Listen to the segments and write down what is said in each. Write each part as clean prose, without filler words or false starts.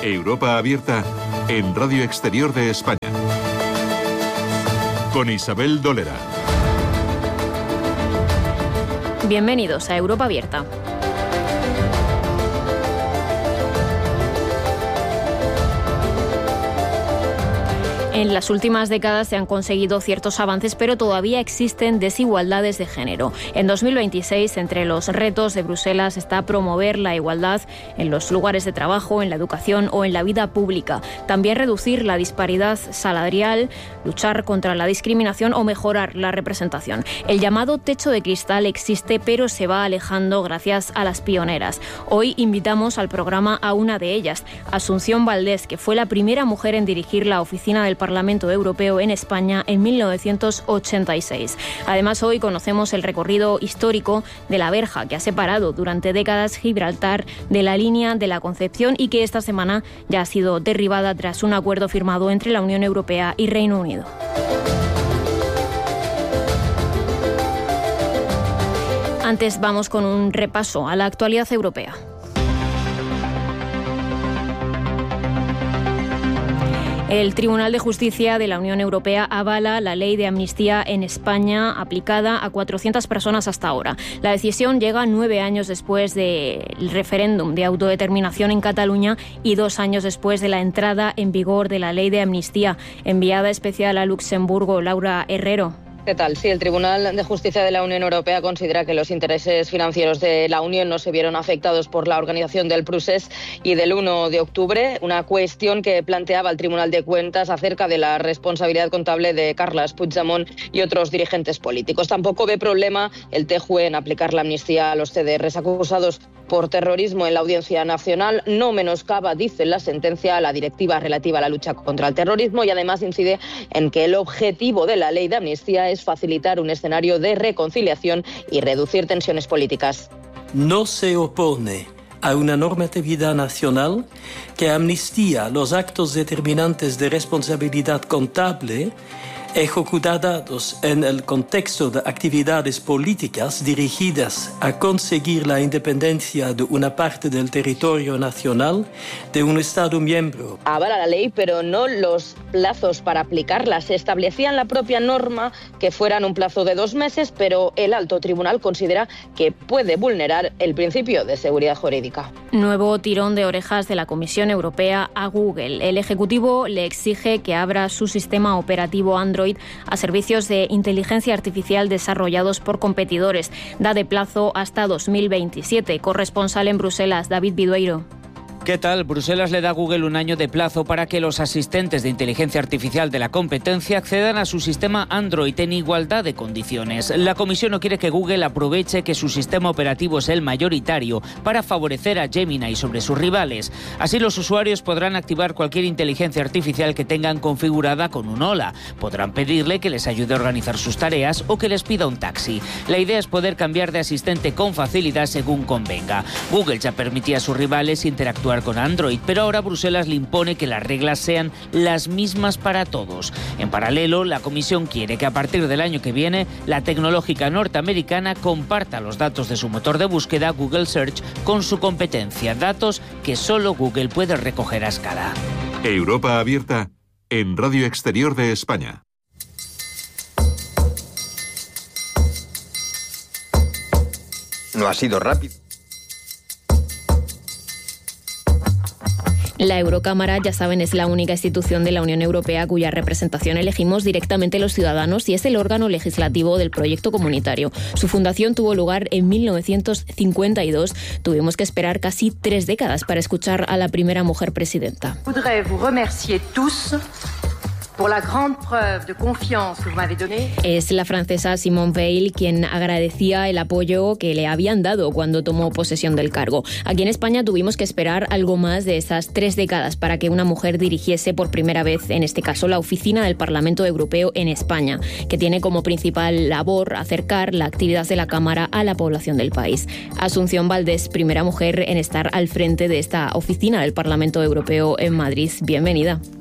Europa Abierta en Radio Exterior de España. Con Isabel Dolera. Bienvenidos a Europa Abierta. En las últimas décadas se han conseguido ciertos avances, pero todavía existen desigualdades de género. En 2026, entre los retos de Bruselas está promover la igualdad en los lugares de trabajo, en la educación o en la vida pública. También reducir la disparidad salarial, luchar contra la discriminación o mejorar la representación. El llamado techo de cristal existe, pero se va alejando gracias a las pioneras. Hoy invitamos al programa a una de ellas, Asunción Valdés, que fue la primera mujer en dirigir la oficina del Parlamento Europeo en España en 1986. Además, hoy conocemos el recorrido histórico de la verja que ha separado durante décadas Gibraltar de la línea de la Concepción y que esta semana ya ha sido derribada tras un acuerdo firmado entre la Unión Europea y Reino Unido. Antes vamos con un repaso a la actualidad europea. El Tribunal de Justicia de la Unión Europea avala la ley de amnistía en España aplicada a 400 personas hasta ahora. La decisión llega 9 años después del referéndum de autodeterminación en Cataluña y 2 años después de la entrada en vigor de la ley de amnistía. Enviada especial a Luxemburgo, Laura Herrero. ¿Qué tal? Sí, el Tribunal de Justicia de la Unión Europea considera que los intereses financieros de la Unión no se vieron afectados por la organización del Procés y del 1 de octubre, una cuestión que planteaba el Tribunal de Cuentas acerca de la responsabilidad contable de Carles Puigdemont y otros dirigentes políticos. Tampoco ve problema el TJUE en aplicar la amnistía a los CDRs acusados por terrorismo en la Audiencia Nacional. No menoscaba, dice la sentencia, la directiva relativa a la lucha contra el terrorismo y además incide en que el objetivo de la ley de amnistía es facilitar un escenario de reconciliación y reducir tensiones políticas. No se opone a una normatividad nacional que amnistía los actos determinantes de responsabilidad contable ejecutados en el contexto de actividades políticas dirigidas a conseguir la independencia de una parte del territorio nacional de un Estado miembro. Avala la ley, pero no los plazos para aplicarla. Se establecía en la propia norma que fueran un plazo de 2 meses, pero el alto tribunal considera que puede vulnerar el principio de seguridad jurídica. Nuevo tirón de orejas de la Comisión Europea a Google. El Ejecutivo le exige que abra su sistema operativo Android a servicios de inteligencia artificial desarrollados por competidores. Da de plazo hasta 2027. Corresponsal en Bruselas, David Bidueiro. ¿Qué tal? Bruselas le da a Google un año de plazo para que los asistentes de inteligencia artificial de la competencia accedan a su sistema Android en igualdad de condiciones. La Comisión no quiere que Google aproveche que su sistema operativo es el mayoritario para favorecer a Gemini sobre sus rivales. Así los usuarios podrán activar cualquier inteligencia artificial que tengan configurada con un Hola. Podrán pedirle que les ayude a organizar sus tareas o que les pida un taxi. La idea es poder cambiar de asistente con facilidad según convenga. Google ya permitía a sus rivales interactuar con Android, pero ahora Bruselas le impone que las reglas sean las mismas para todos. En paralelo, la Comisión quiere que a partir del año que viene la tecnológica norteamericana comparta los datos de su motor de búsqueda Google Search con su competencia, datos que solo Google puede recoger a escala. Europa Abierta en Radio Exterior de España. No ha sido rápido. La Eurocámara, ya saben, es la única institución de la Unión Europea cuya representación elegimos directamente los ciudadanos y es el órgano legislativo del proyecto comunitario. Su fundación tuvo lugar en 1952. Tuvimos que esperar casi 3 décadas para escuchar a la primera mujer presidenta. Es la francesa Simone Veil quien agradecía el apoyo que le habían dado cuando tomó posesión del cargo. Aquí en España tuvimos que esperar algo más de esas 3 décadas para que una mujer dirigiese por primera vez, en este caso, la oficina del Parlamento Europeo en España, que tiene como principal labor acercar la actividad de la Cámara a la población del país. Asunción Valdés, primera mujer en estar al frente de esta oficina del Parlamento Europeo en Madrid. Bienvenida.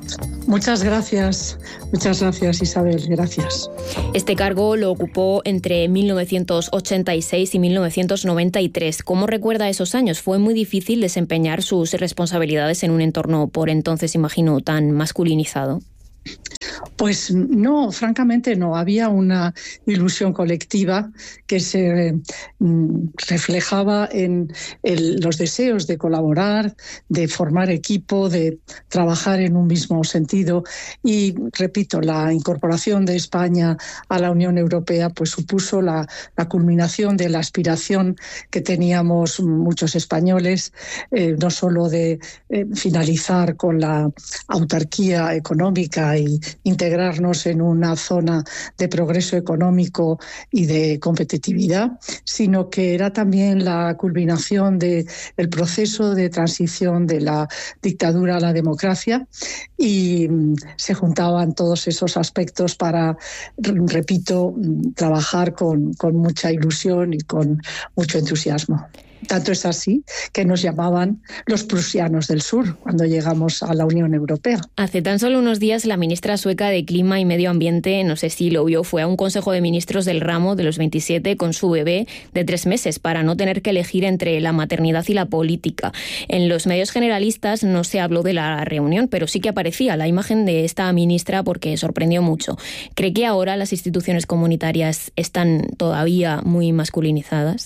Muchas gracias Isabel, gracias. Este cargo lo ocupó entre 1986 y 1993. ¿Cómo recuerda esos años? Fue muy difícil desempeñar sus responsabilidades en un entorno por entonces, imagino, tan masculinizado. Pues no, francamente no. Había una ilusión colectiva que se reflejaba en los deseos de colaborar, de formar equipo, de trabajar en un mismo sentido. Y, repito, la incorporación de España a la Unión Europea pues supuso la culminación de la aspiración que teníamos muchos españoles, no solo de finalizar con la autarquía económica y integrarnos en una zona de progreso económico y de competitividad, sino que era también la culminación del proceso de transición de la dictadura a la democracia, y se juntaban todos esos aspectos para, repito, trabajar con mucha ilusión y con mucho entusiasmo. Tanto es así que nos llamaban los prusianos del sur cuando llegamos a la Unión Europea. Hace tan solo unos días la ministra sueca de Clima y Medio Ambiente, no sé si lo vio, fue a un consejo de ministros del ramo de los 27 con su bebé de 3 meses para no tener que elegir entre la maternidad y la política. En los medios generalistas no se habló de la reunión, pero sí que aparecía la imagen de esta ministra porque sorprendió mucho. ¿Cree que ahora las instituciones comunitarias están todavía muy masculinizadas?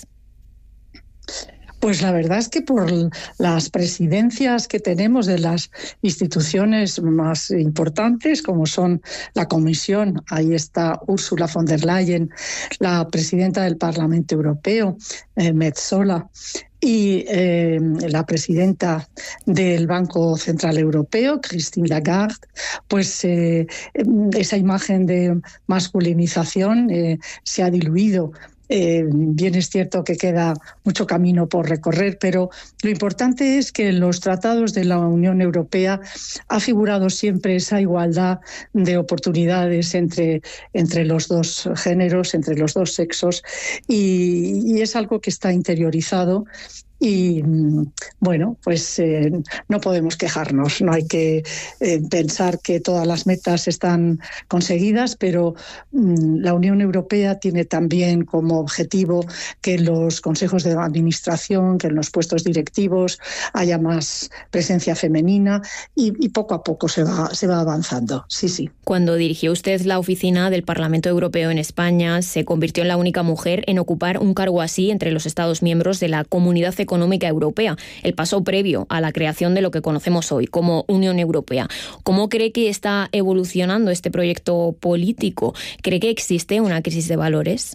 Pues la verdad es que por las presidencias que tenemos de las instituciones más importantes, como son la Comisión, ahí está Ursula von der Leyen, la presidenta del Parlamento Europeo, Metsola, y la presidenta del Banco Central Europeo, Christine Lagarde, pues esa imagen de masculinización se ha diluido. Bien es cierto que queda mucho camino por recorrer, pero lo importante es que en los tratados de la Unión Europea ha figurado siempre esa igualdad de oportunidades entre los dos géneros, entre los dos sexos, y es algo que está interiorizado. Y bueno, pues no podemos quejarnos, no hay que pensar que todas las metas están conseguidas, pero la Unión Europea tiene también como objetivo que en los consejos de administración, que en los puestos directivos haya más presencia femenina, y poco a poco se va avanzando, sí. Cuando dirigió usted la oficina del Parlamento Europeo en España, se convirtió en la única mujer en ocupar un cargo así entre los Estados miembros de la Comunidad Económica Europea, el paso previo a la creación de lo que conocemos hoy como Unión Europea. ¿Cómo cree que está evolucionando este proyecto político? ¿Cree que existe una crisis de valores?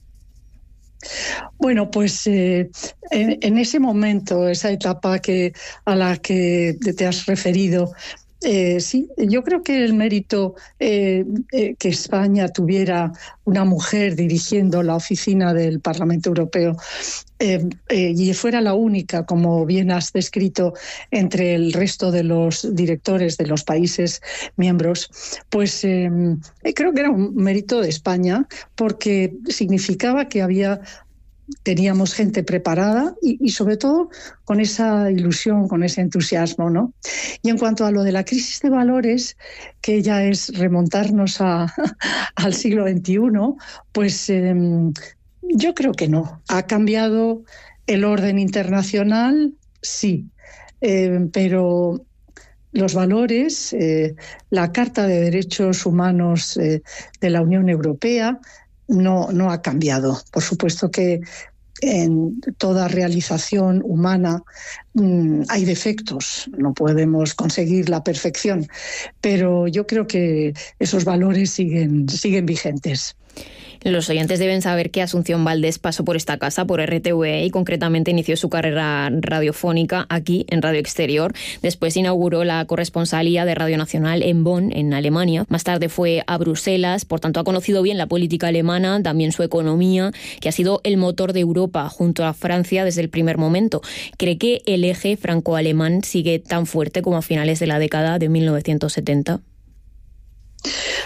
Bueno, pues en ese momento, esa etapa a la que te has referido, sí, yo creo que el mérito que España tuviera una mujer dirigiendo la oficina del Parlamento Europeo y fuera la única, como bien has descrito, entre el resto de los directores de los países miembros, pues creo que era un mérito de España, porque significaba que teníamos gente preparada y sobre todo con esa ilusión, con ese entusiasmo, ¿no? Y en cuanto a lo de la crisis de valores, que ya es remontarnos al siglo XXI, pues yo creo que no. Ha cambiado el orden internacional, sí, pero los valores, la Carta de Derechos Humanos de la Unión Europea, no ha cambiado. Por supuesto que en toda realización humana hay defectos, no podemos conseguir la perfección, pero yo creo que esos valores siguen vigentes. Los oyentes deben saber que Asunción Valdés pasó por esta casa, por RTVE, y concretamente inició su carrera radiofónica aquí, en Radio Exterior. Después inauguró la corresponsalía de Radio Nacional en Bonn, en Alemania. Más tarde fue a Bruselas, por tanto ha conocido bien la política alemana, también su economía, que ha sido el motor de Europa junto a Francia desde el primer momento. ¿Cree que el eje franco-alemán sigue tan fuerte como a finales de la década de 1970?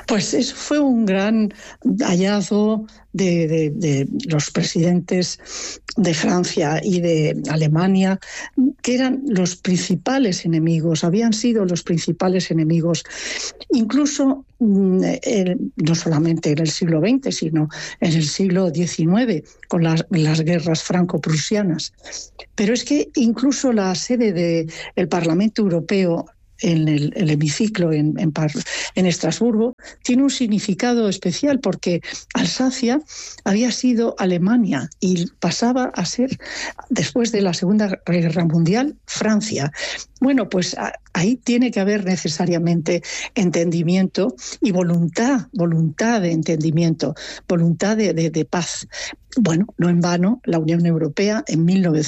Pues eso fue un gran hallazgo de los presidentes de Francia y de Alemania, que eran los principales enemigos, habían sido los principales enemigos, incluso no solamente en el siglo XX, sino en el siglo XIX, con las guerras franco-prusianas. Pero es que incluso la sede del Parlamento Europeo en el hemiciclo en Estrasburgo, tiene un significado especial porque Alsacia había sido Alemania y pasaba a ser, después de la Segunda Guerra Mundial, Francia. Bueno, pues ahí tiene que haber necesariamente entendimiento y voluntad de entendimiento, voluntad de paz. Bueno, no en vano, la Unión Europea en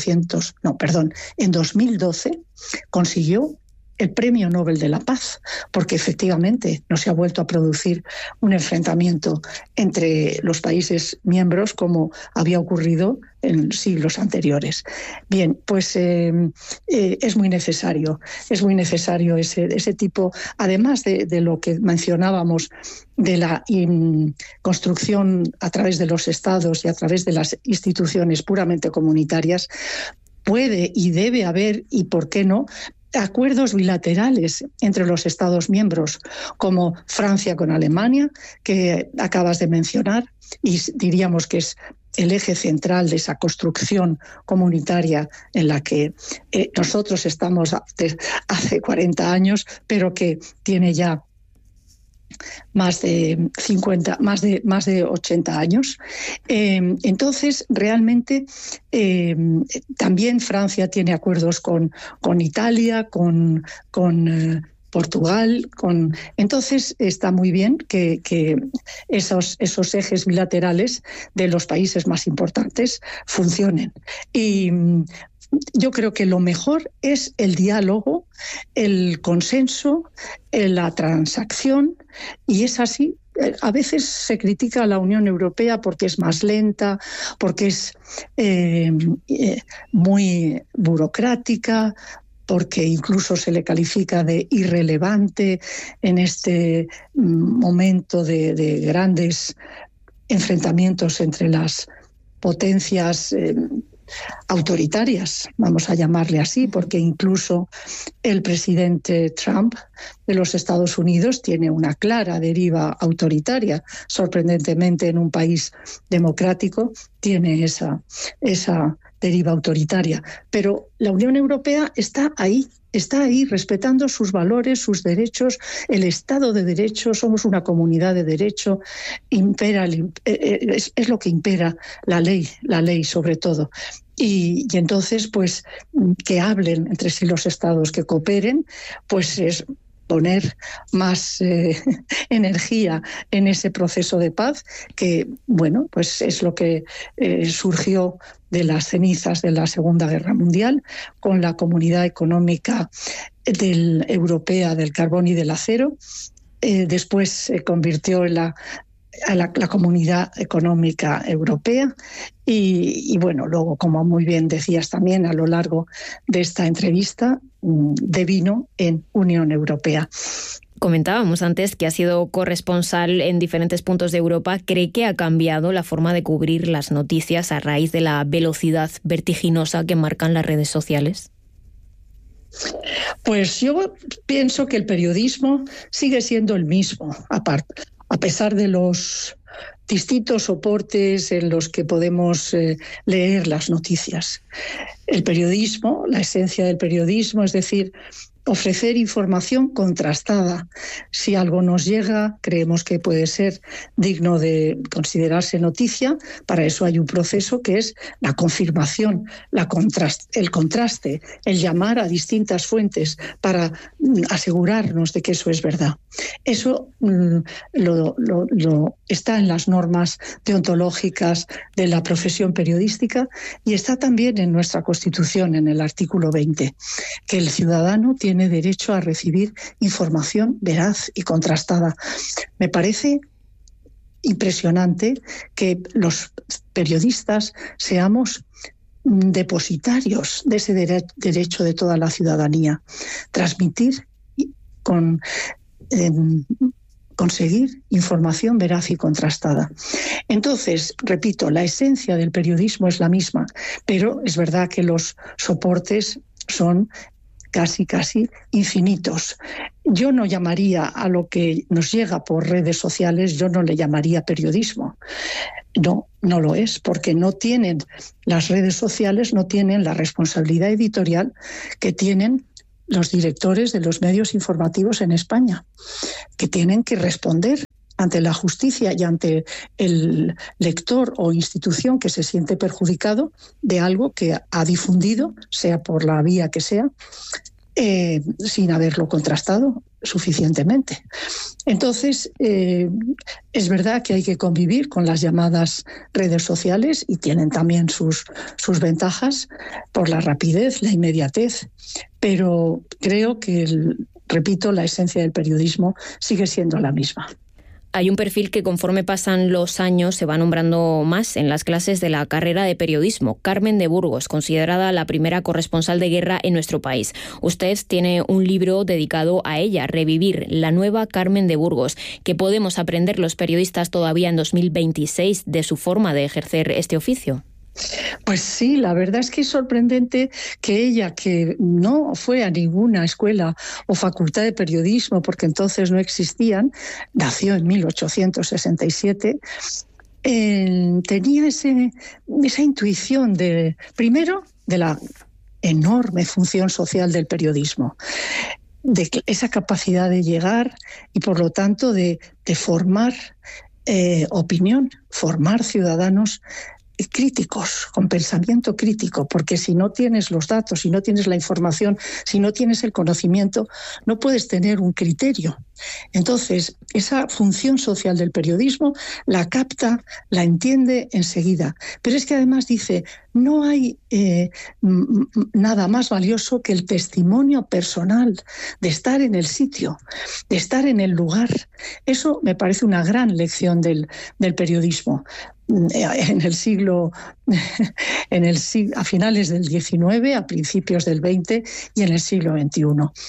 2012 consiguió el Premio Nobel de la Paz, porque efectivamente no se ha vuelto a producir un enfrentamiento entre los países miembros como había ocurrido en siglos anteriores. Bien, pues es muy necesario ese tipo, además de lo que mencionábamos de la construcción a través de los estados y a través de las instituciones puramente comunitarias, puede y debe haber, y por qué no, acuerdos bilaterales entre los Estados miembros, como Francia con Alemania, que acabas de mencionar, y diríamos que es el eje central de esa construcción comunitaria en la que nosotros estamos hace 40 años, pero que tiene ya más de 80 años. Entonces, realmente, también Francia tiene acuerdos con Italia, con Portugal. Entonces, está muy bien que esos ejes bilaterales de los países más importantes funcionen. Y yo creo que lo mejor es el diálogo, el consenso, la transacción, y es así. A veces se critica a la Unión Europea porque es más lenta, porque es muy burocrática, porque incluso se le califica de irrelevante en este momento de grandes enfrentamientos entre las potencias autoritarias, vamos a llamarle así, porque incluso el presidente Trump de los Estados Unidos tiene una clara deriva autoritaria. Sorprendentemente, en un país democrático tiene esa deriva autoritaria. Pero la Unión Europea está ahí respetando sus valores, sus derechos, el Estado de Derecho. Somos una comunidad de derecho, es lo que impera la ley sobre todo. Y entonces, pues, que hablen entre sí los Estados, que cooperen, pues es poner más energía en ese proceso de paz, que, bueno, pues es lo que surgió de las cenizas de la Segunda Guerra Mundial, con la Comunidad Económica Europea del Carbón y del Acero. Después se convirtió en la Comunidad Económica Europea y bueno, luego, como muy bien decías también a lo largo de esta entrevista, devino en Unión Europea. Comentábamos antes que ha sido corresponsal en diferentes puntos de Europa. ¿Cree que ha cambiado la forma de cubrir las noticias a raíz de la velocidad vertiginosa que marcan las redes sociales? Pues yo pienso que el periodismo sigue siendo el mismo, a pesar de los distintos soportes en los que podemos leer las noticias. El periodismo, la esencia del periodismo, es decir, ofrecer información contrastada. Si algo nos llega, creemos que puede ser digno de considerarse noticia. Para eso hay un proceso que es la confirmación, el contraste, el llamar a distintas fuentes para asegurarnos de que eso es verdad. Eso lo está en las normas deontológicas de la profesión periodística y está también en nuestra Constitución, en el artículo 20, que el ciudadano tiene derecho a recibir información veraz y contrastada. Me parece impresionante que los periodistas seamos depositarios de ese derecho de toda la ciudadanía. Transmitir con conseguir información veraz y contrastada. Entonces, repito, la esencia del periodismo es la misma, pero es verdad que los soportes son casi infinitos. Yo no llamaría a lo que nos llega por redes sociales, yo no le llamaría periodismo. No lo es, porque las redes sociales no tienen la responsabilidad editorial que tienen los directores de los medios informativos en España, que tienen que responder ante la justicia y ante el lector o institución que se siente perjudicado de algo que ha difundido, sea por la vía que sea, sin haberlo contrastado suficientemente. Entonces, es verdad que hay que convivir con las llamadas redes sociales y tienen también sus ventajas por la rapidez, la inmediatez, pero creo que, repito, la esencia del periodismo sigue siendo la misma. Hay un perfil que conforme pasan los años se va nombrando más en las clases de la carrera de periodismo. Carmen de Burgos, considerada la primera corresponsal de guerra en nuestro país. Usted tiene un libro dedicado a ella, Revivir, la nueva Carmen de Burgos. ¿Qué podemos aprender los periodistas todavía en 2026 de su forma de ejercer este oficio? Pues sí, la verdad es que es sorprendente que ella, que no fue a ninguna escuela o facultad de periodismo, porque entonces no existían, nació en 1867, tenía esa intuición primero de la enorme función social del periodismo, de esa capacidad de llegar y por lo tanto de formar opinión, formar ciudadanos críticos, con pensamiento crítico, porque si no tienes los datos, si no tienes la información, si no tienes el conocimiento, no puedes tener un criterio. Entonces, esa función social del periodismo la capta, la entiende enseguida. Pero es que además dice, no hay nada más valioso que el testimonio personal de estar en el sitio, de estar en el lugar. Eso me parece una gran lección del periodismo. A finales del XIX, a principios del XX y en el siglo XXI.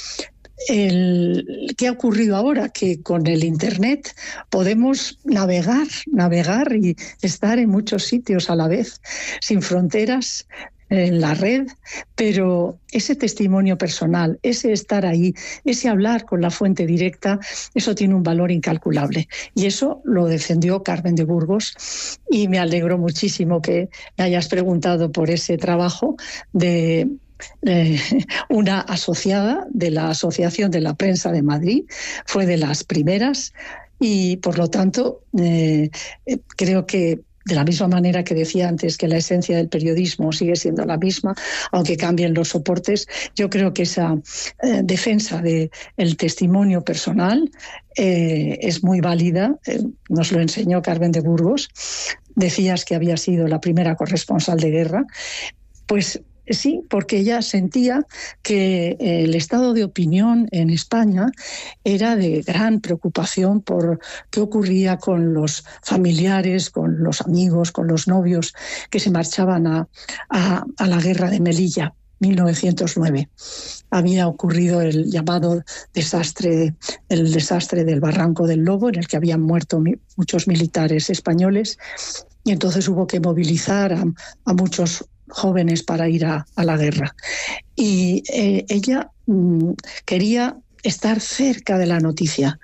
¿Qué ha ocurrido ahora? Que con el Internet podemos navegar y estar en muchos sitios a la vez, sin fronteras, en la red, pero ese testimonio personal, ese estar ahí, ese hablar con la fuente directa, eso tiene un valor incalculable. Y eso lo defendió Carmen de Burgos y me alegro muchísimo que me hayas preguntado por ese trabajo de una asociada de la Asociación de la Prensa de Madrid, fue de las primeras y por lo tanto creo que de la misma manera que decía antes que la esencia del periodismo sigue siendo la misma, aunque cambien los soportes, yo creo que esa defensa del testimonio personal es muy válida. Nos lo enseñó Carmen de Burgos. Decías que había sido la primera corresponsal de guerra. Pues sí, porque ella sentía que el estado de opinión en España era de gran preocupación por qué ocurría con los familiares, con los amigos, con los novios que se marchaban a la guerra de Melilla, 1909. Había ocurrido el llamado desastre del Barranco del Lobo, en el que habían muerto muchos militares españoles, y entonces hubo que movilizar a muchos jóvenes para ir a la guerra. Y ella quería estar cerca de la noticia.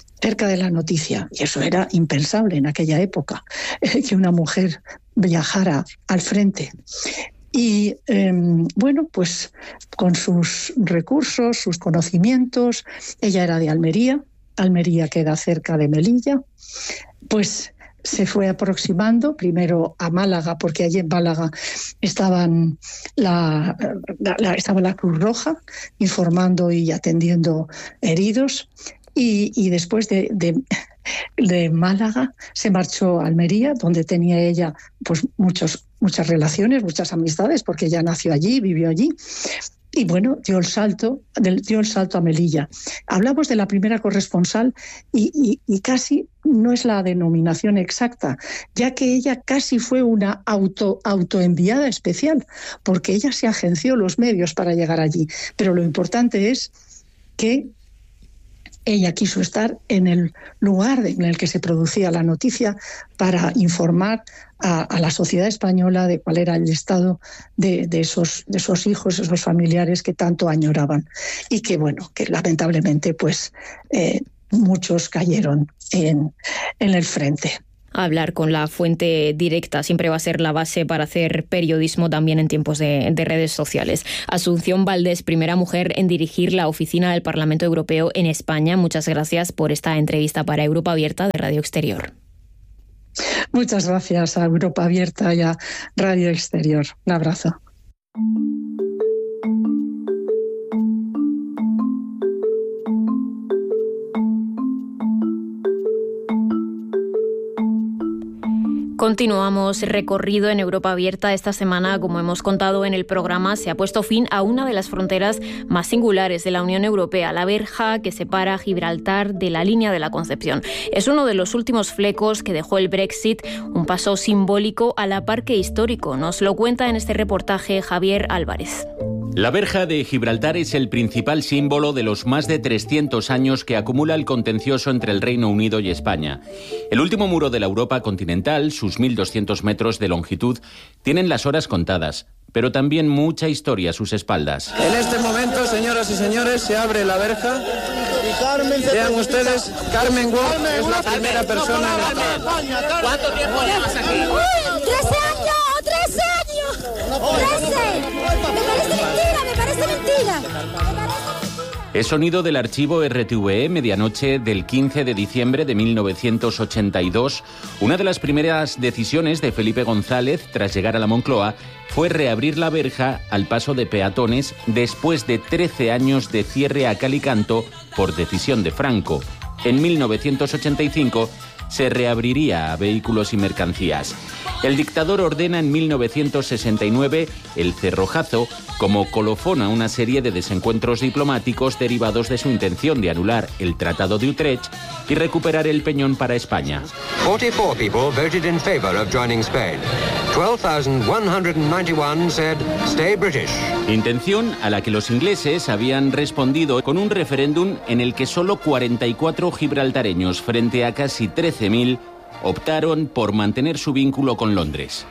Y eso era impensable en aquella época, que una mujer viajara al frente. Y bueno, pues con sus recursos, sus conocimientos, ella era de Almería queda cerca de Melilla, pues se fue aproximando primero a Málaga, porque allí en Málaga estaba la Cruz Roja informando y atendiendo heridos, y después de Málaga se marchó a Almería, donde tenía ella pues muchas relaciones, muchas amistades, porque ella nació allí, vivió allí. Y bueno, dio el salto a Melilla. Hablamos de la primera corresponsal y casi no es la denominación exacta, ya que ella casi fue una autoenviada especial, porque ella se agenció los medios para llegar allí. Pero lo importante es que ella quiso estar en el lugar en el que se producía la noticia para informar a la sociedad española de cuál era el estado de esos hijos, esos familiares que tanto añoraban y que, bueno, que lamentablemente pues muchos cayeron en el frente. Hablar con la fuente directa siempre va a ser la base para hacer periodismo también en tiempos de redes sociales. Asunción Valdés, primera mujer en dirigir la oficina del Parlamento Europeo en España. Muchas gracias por esta entrevista para Europa Abierta de Radio Exterior. Muchas gracias a Europa Abierta y a Radio Exterior. Un abrazo. Continuamos recorrido en Europa Abierta. Esta semana, como hemos contado en el programa, se ha puesto fin a una de las fronteras más singulares de la Unión Europea, la verja que separa Gibraltar de la línea de la Concepción. Es uno de los últimos flecos que dejó el Brexit, un paso simbólico a la par que histórico. Nos lo cuenta en este reportaje Javier Álvarez. La verja de Gibraltar es el principal símbolo de los más de 300 años que acumula el contencioso entre el Reino Unido y España. El último muro de la Europa continental, sus 1.200 metros de longitud, tienen las horas contadas, pero también mucha historia a sus espaldas. En este momento, señoras y señores, se abre la verja. Vean ustedes, Carmen Wong es la primera persona en entrar. ¿Cuánto tiempo llevas aquí? ¡13 años! ¡13 años! ¡13! Me parece mentira. Es sonido del archivo RTVE, medianoche del 15 de diciembre de 1982. Una de las primeras decisiones de Felipe González, tras llegar a la Moncloa, fue reabrir la verja al paso de peatones después de 13 años de cierre a cal y canto por decisión de Franco. En 1985 se reabriría a vehículos y mercancías. El dictador ordena en 1969 el cerrojazo como colofón a una serie de desencuentros diplomáticos derivados de su intención de anular el Tratado de Utrecht y recuperar el Peñón para España. 44 people voted in favor of joining Spain. 12,191 said stay British. Intención a la que los ingleses habían respondido con un referéndum en el que solo 44 gibraltareños frente a casi 13.000 optaron por mantener su vínculo con Londres.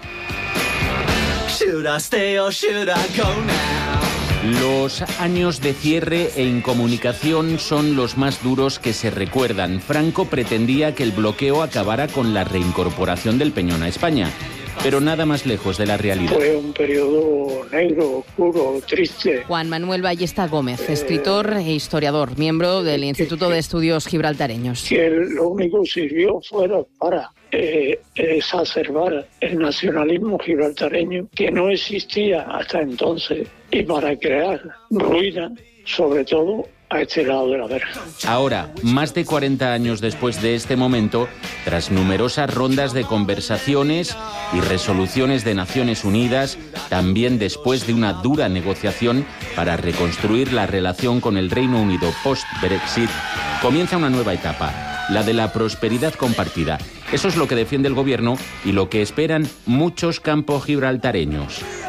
Los años de cierre e incomunicación son los más duros que se recuerdan. Franco pretendía que el bloqueo acabara con la reincorporación del Peñón a España, pero nada más lejos de la realidad. Fue un periodo negro, oscuro, triste. Juan Manuel Ballesta Gómez, escritor e historiador, miembro del Instituto de Estudios Gibraltareños. Que lo único que sirvió fuera para exacerbar el nacionalismo gibraltareño que no existía hasta entonces y para crear ruina, sobre todo a este lado de la verja. Ahora, más de 40 años después de este momento, tras numerosas rondas de conversaciones y resoluciones de Naciones Unidas, también después de una dura negociación para reconstruir la relación con el Reino Unido post-Brexit, comienza una nueva etapa, la de la prosperidad compartida. Eso es lo que defiende el gobierno y lo que esperan muchos campogibraltareños.